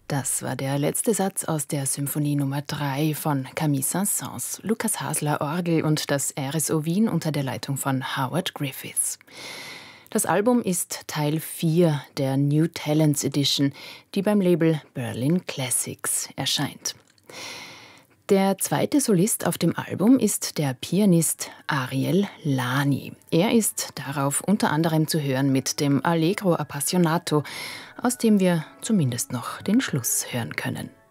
Das war der letzte Satz aus der Symphonie Nummer 3 von Camille Saint-Saëns, Lukas Hasler Orgel und das RSO Wien unter der Leitung von Howard Griffiths. Das Album ist Teil 4 der New Talents Edition, die beim Label Berlin Classics erscheint. Der zweite Solist auf dem Album ist der Pianist Ariel Lani. Er ist darauf unter anderem zu hören mit dem Allegro Appassionato, aus dem wir zumindest noch den Schluss hören können.